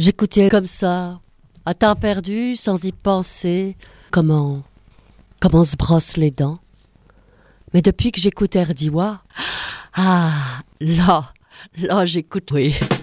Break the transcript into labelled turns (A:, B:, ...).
A: J'écoutais comme ça, à temps perdu, sans y penser, comment on se brosse les dents. Mais depuis que j'écoute Erdiwa, là j'écoute, oui.